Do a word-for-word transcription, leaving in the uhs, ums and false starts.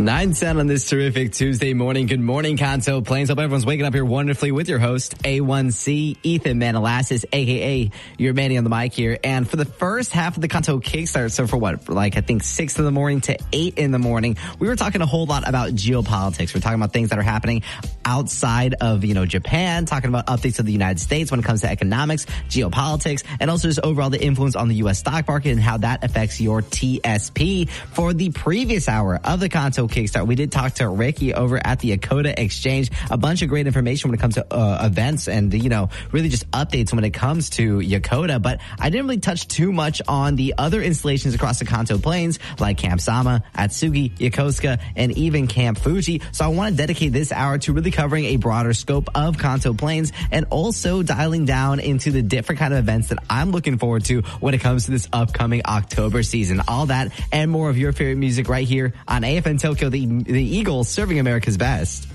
nine ten on this terrific Tuesday morning. Good morning, Kanto Plains. Hope everyone's waking up here wonderfully with your host, A one C, Ethan Manalassis, a k a your Manny on the mic here. And for the first half of the Kanto Kickstart, so for what, for like I think six in the morning to eight in the morning, we were talking a whole lot about geopolitics. We're talking about things that are happening outside of, you know, Japan, talking about updates of the United States when it comes to economics, geopolitics, and also just overall the influence on the U S stock market and how that affects your T S P. For the previous hour of the Kanto Kickstart, we did talk to Ricky over at the Yokoda Exchange. A bunch of great information when it comes to uh, events and, you know, really just updates when it comes to Yokoda. But I didn't really touch too much on the other installations across the Kanto Plains, like Camp Sama, Atsugi, Yokosuka, and even Camp Fuji. So I want to dedicate this hour to really covering a broader scope of Kanto Plains and also dialing down into the different kind of events that I'm looking forward to when it comes to this upcoming October season. All that and more of your favorite music right here on A F N Tokyo, the, the Eagles serving America's best.